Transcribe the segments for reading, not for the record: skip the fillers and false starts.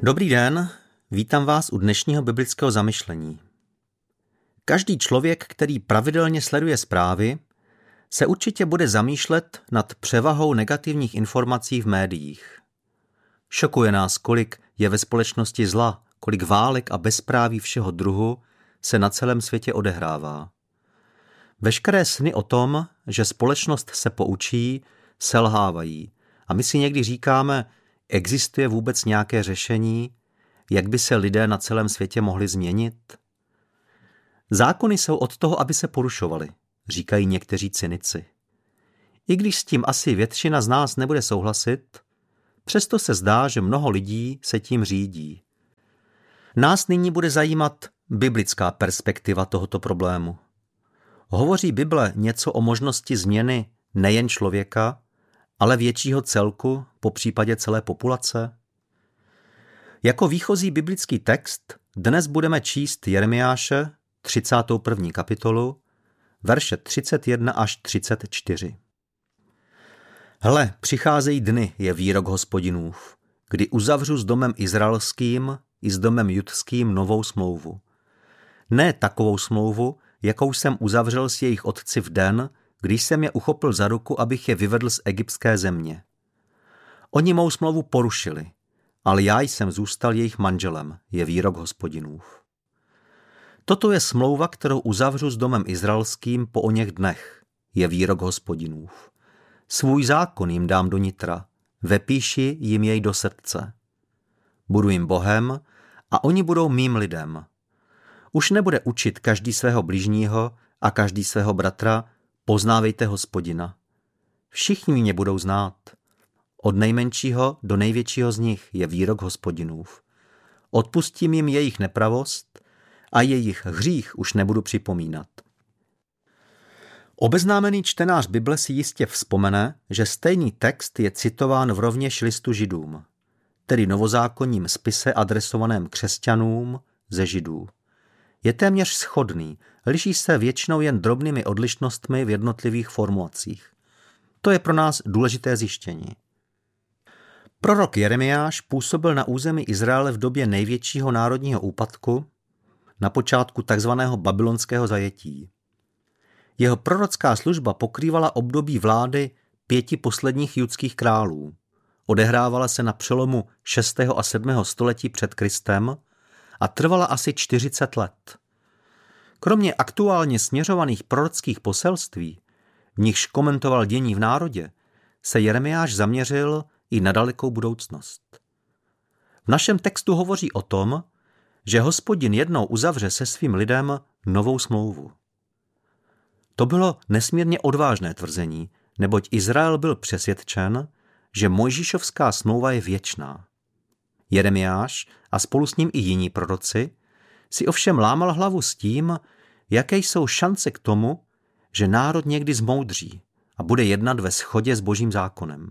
Dobrý den, vítám vás u dnešního biblického zamyšlení. Každý člověk, který pravidelně sleduje zprávy, se určitě bude zamýšlet nad převahou negativních informací v médiích. Šokuje nás, kolik je ve společnosti zla, kolik válek a bezpráví všeho druhu se na celém světě odehrává. Veškeré sny o tom, že společnost se poučí, selhávají. A my si někdy říkáme, existuje vůbec nějaké řešení, jak by se lidé na celém světě mohli změnit? Zákony jsou od toho, aby se porušovaly, říkají někteří cynici. I když s tím asi většina z nás nebude souhlasit, přesto se zdá, že mnoho lidí se tím řídí. Nás nyní bude zajímat biblická perspektiva tohoto problému. Hovoří Bible něco o možnosti změny nejen člověka, ale většího celku, popřípadě celé populace? Jako výchozí biblický text dnes budeme číst Jeremiáše, 31. kapitolu, verše 31 až 34. Hle, přicházejí dny, je výrok Hospodinův, kdy uzavřu s domem izraelským i s domem judským novou smlouvu. Ne takovou smlouvu, jakou jsem uzavřel s jejich otci v den, když jsem je uchopil za ruku, abych je vyvedl z egyptské země. Oni mou smlouvu porušili, ale já jsem zůstal jejich manželem, je výrok Hospodinův. Toto je smlouva, kterou uzavřu s domem izraelským po oněch dnech, je výrok Hospodinův. Svůj zákon jim dám do nitra, vepíši jim jej do srdce. Budu jim Bohem a oni budou mým lidem. Už nebude učit každý svého bližního a každý svého bratra, poznávejte Hospodina. Všichni mě budou znát. Od nejmenšího do největšího z nich je výrok Hospodinův. Odpustím jim jejich nepravost a jejich hřích už nebudu připomínat. Obeznámený čtenář Bible si jistě vzpomene, že stejný text je citován v rovněž listu Židům, tedy novozákonním spise adresovaném křesťanům ze Židů. Je téměř shodný, liší se většinou jen drobnými odlišnostmi v jednotlivých formulacích. To je pro nás důležité zjištění. Prorok Jeremiáš působil na území Izraele v době největšího národního úpadku, na počátku takzvaného babylonského zajetí. Jeho prorocká služba pokrývala období vlády 5 posledních judských králů. Odehrávala se na přelomu 6. a 7. století před Kristem a trvala asi 40 let. Kromě aktuálně směřovaných prorockých poselství, v nichž komentoval dění v národě, se Jeremiáš zaměřil i na dalekou budoucnost. V našem textu hovoří o tom, že Hospodin jednou uzavře se svým lidem novou smlouvu. To bylo nesmírně odvážné tvrzení, neboť Izrael byl přesvědčen, že Mojžíšovská smlouva je věčná. Jeremiáš a spolu s ním i jiní proroci si ovšem lámal hlavu s tím, jaké jsou šance k tomu, že národ někdy zmoudří a bude jednat ve shodě s Božím zákonem.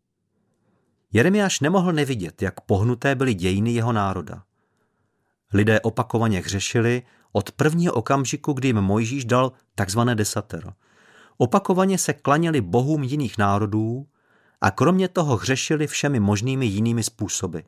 Jeremiáš nemohl nevidět, jak pohnuté byly dějiny jeho národa. Lidé opakovaně hřešili od prvního okamžiku, kdy jim Mojžíš dal takzvané desatero. Opakovaně se klaněli bohům jiných národů a kromě toho hřešili všemi možnými jinými způsoby.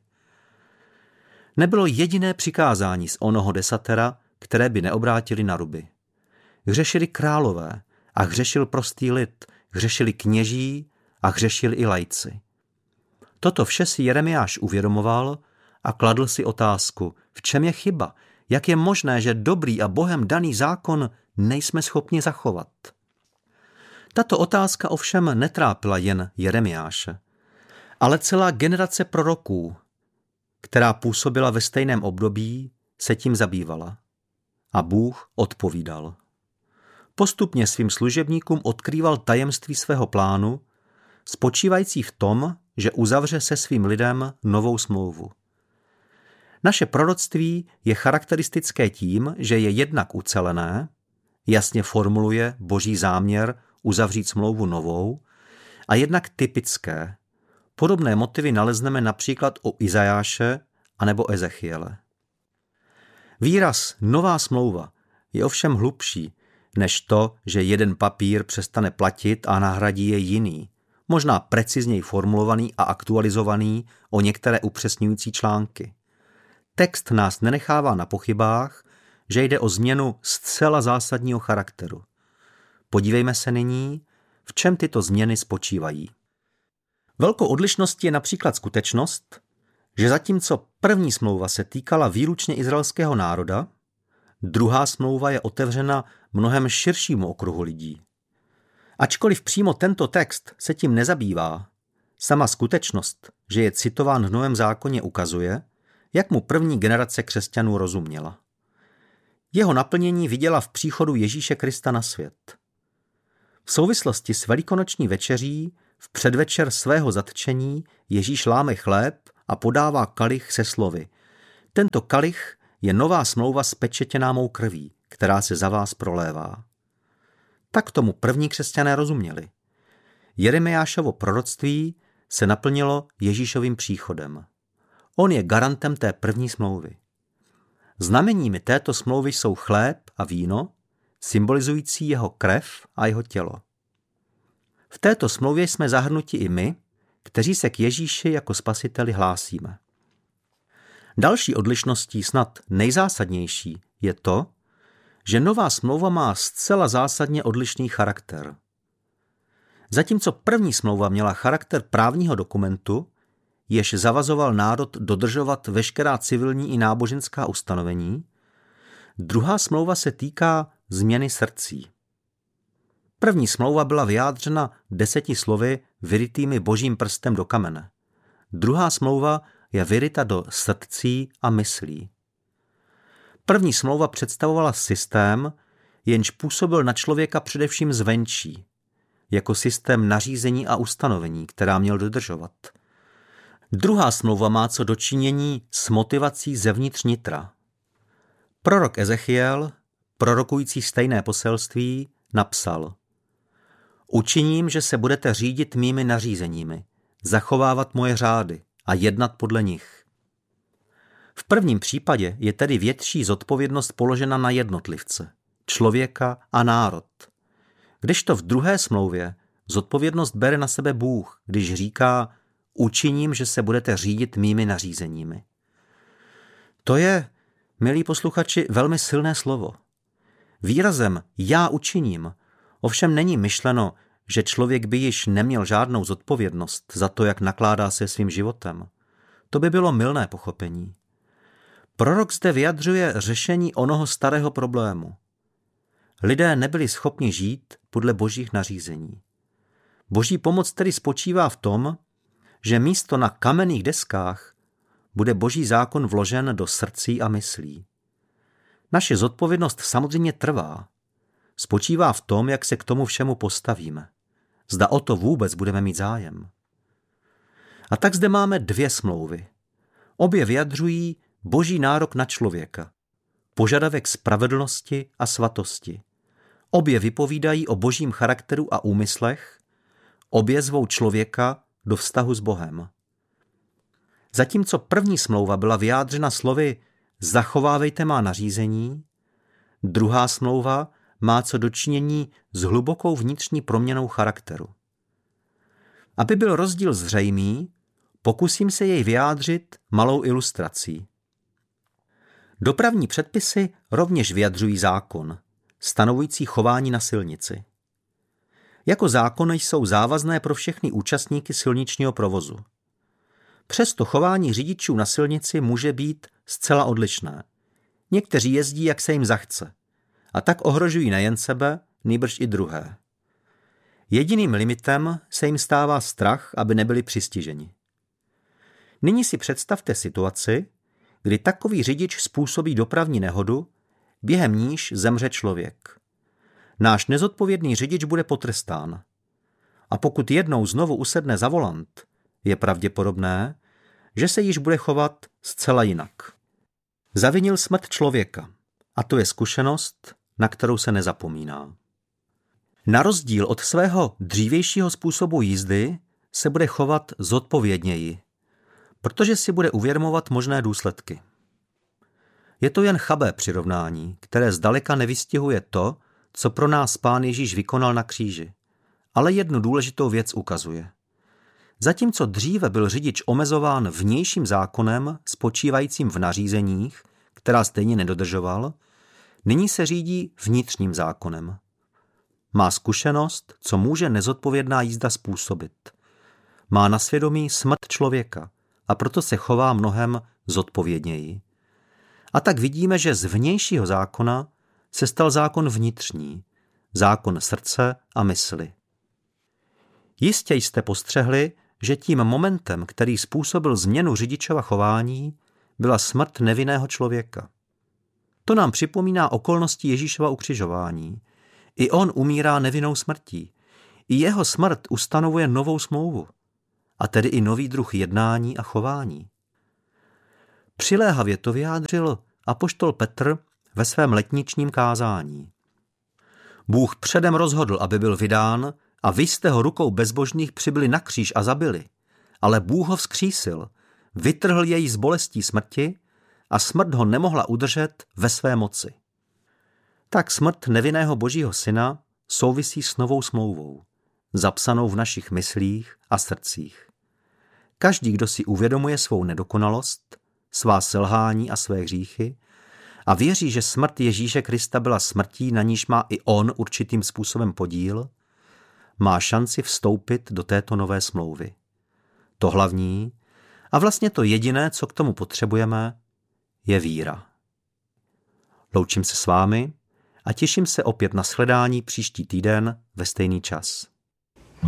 Nebylo jediné přikázání z onoho desatera, které by neobrátili na ruby. Hřešili králové a hřešil prostý lid, hřešili kněží a hřešili i laici. Toto vše si Jeremiáš uvědomoval a kladl si otázku, v čem je chyba, jak je možné, že dobrý a Bohem daný zákon nejsme schopni zachovat. Tato otázka ovšem netrápila jen Jeremiáše, ale celá generace proroků, která působila ve stejném období, se tím zabývala. A Bůh odpovídal. Postupně svým služebníkům odkrýval tajemství svého plánu, spočívající v tom, že uzavře se svým lidem novou smlouvu. Naše proroctví je charakteristické tím, že je jednak ucelené, jasně formuluje Boží záměr uzavřít smlouvu novou, a jednak typické. Podobné motivy nalezneme například u Izajáše anebo Ezechiele. Výraz nová smlouva je ovšem hlubší než to, že jeden papír přestane platit a nahradí je jiný, možná precizněji formulovaný a aktualizovaný o některé upřesňující články. text nás nenechává na pochybách, že jde o změnu zcela zásadního charakteru. Podívejme se nyní, v čem tyto změny spočívají. Velkou odlišností je například skutečnost, že zatímco první smlouva se týkala výlučně izraelského národa, druhá smlouva je otevřena mnohem širšímu okruhu lidí. Ačkoliv přímo tento text se tím nezabývá, sama skutečnost, že je citován v Novém zákoně, ukazuje, jak mu první generace křesťanů rozuměla. Jeho naplnění viděla v příchodu Ježíše Krista na svět. V souvislosti s velikonoční večeří v předvečer svého zatčení Ježíš láme chléb a podává kalich se slovy: Tento kalich je nová smlouva spečetěná mou krví, která se za vás prolévá. Tak tomu první křesťané rozuměli. Jeremiášovo proroctví se naplnilo Ježíšovým příchodem. On je garantem té první smlouvy. Znameními této smlouvy jsou chléb a víno, symbolizující jeho krev a jeho tělo. V této smlouvě jsme zahrnuti i my, kteří se k Ježíši jako spasiteli hlásíme. Další odlišností, snad nejzásadnější, je to, že nová smlouva má zcela zásadně odlišný charakter. Zatímco první smlouva měla charakter právního dokumentu, jež zavazoval národ dodržovat veškerá civilní i náboženská ustanovení, druhá smlouva se týká změny srdcí. První smlouva byla vyjádřena 10 slovy vyrytými božím prstem do kamene. Druhá smlouva je vyryta do srdcí a myslí. První smlouva představovala systém, jenž působil na člověka především zvenčí, jako systém nařízení a ustanovení, která měl dodržovat. Druhá smlouva má co dočinění s motivací zevnitř nitra. Prorok Ezechiel, prorokující stejné poselství, napsal: Učiním, že se budete řídit mými nařízeními, zachovávat moje řády a jednat podle nich. V prvním případě je tedy větší zodpovědnost položena na jednotlivce, člověka a národ. Kdežto v druhé smlouvě zodpovědnost bere na sebe Bůh, když říká: Učiním, že se budete řídit mými nařízeními. To je, milí posluchači, velmi silné slovo. Výrazem já učiním ovšem není myšleno, že člověk by již neměl žádnou zodpovědnost za to, jak nakládá se svým životem. To by bylo mylné pochopení. Prorok zde vyjadřuje řešení onoho starého problému. Lidé nebyli schopni žít podle božích nařízení. Boží pomoc tedy spočívá v tom, že místo na kamenných deskách bude boží zákon vložen do srdcí a myslí. Naše zodpovědnost samozřejmě trvá. Spočívá v tom, jak se k tomu všemu postavíme. Zda o to vůbec budeme mít zájem. A tak zde máme 2 smlouvy. Obě vyjadřují boží nárok na člověka, požadavek spravedlnosti a svatosti. Obě vypovídají o božím charakteru a úmyslech, obě zvou člověka do vztahu s Bohem. Zatímco první smlouva byla vyjádřena slovy zachovávejte má nařízení, druhá smlouva má co dočinění s hlubokou vnitřní proměnou charakteru. Aby byl rozdíl zřejmý, pokusím se jej vyjádřit malou ilustrací. Dopravní předpisy rovněž vyjadřují zákon, stanovující chování na silnici. Jako zákony jsou závazné pro všechny účastníky silničního provozu. Přesto chování řidičů na silnici může být zcela odlišné. Někteří jezdí, jak se jim zachce, a tak ohrožují nejen sebe, nýbrž i druhé. Jediným limitem se jim stává strach, aby nebyli přistiženi. Nyní si představte situaci, kdy takový řidič způsobí dopravní nehodu, během níž zemře člověk. Náš nezodpovědný řidič bude potrestán. A pokud jednou znovu usedne za volant, je pravděpodobné, že se již bude chovat zcela jinak. Zavinil smrt člověka, a to je zkušenost, na kterou se nezapomíná. Na rozdíl od svého dřívějšího způsobu jízdy se bude chovat zodpovědněji, protože si bude uvědomovat možné důsledky. Je to jen chabé přirovnání, které zdaleka nevystihuje to, co pro nás Pán Ježíš vykonal na kříži, ale jednu důležitou věc ukazuje. Zatímco dříve byl řidič omezován vnějším zákonem spočívajícím v nařízeních, která stejně nedodržoval, nyní se řídí vnitřním zákonem. Má zkušenost, co může nezodpovědná jízda způsobit. Má na svědomí smrt člověka a proto se chová mnohem zodpovědněji. A tak vidíme, že z vnějšího zákona se stal zákon vnitřní, zákon srdce a mysli. Jistě jste postřehli, že tím momentem, který způsobil změnu řidičova chování, byla smrt nevinného člověka. To nám připomíná okolnosti Ježíšova ukřižování. I on umírá nevinnou smrtí. I jeho smrt ustanovuje novou smlouvu, a tedy i nový druh jednání a chování. Přiléhavě to vyjádřil apoštol Petr ve svém letničním kázání. Bůh předem rozhodl, aby byl vydán, a vy jste ho rukou bezbožných přibili na kříž a zabili, ale Bůh ho vzkřísil, vytrhl jej z bolestí smrti a smrt ho nemohla udržet ve své moci. Tak smrt nevinného Božího syna souvisí s novou smlouvou, zapsanou v našich myslích a srdcích. Každý, kdo si uvědomuje svou nedokonalost, svá selhání a své hříchy a věří, že smrt Ježíše Krista byla smrtí, na níž má i on určitým způsobem podíl, má šanci vstoupit do této nové smlouvy. To hlavní a vlastně to jediné, co k tomu potřebujeme, je víra. Loučím se s vámi a těším se opět na shledání příští týden ve stejný čas.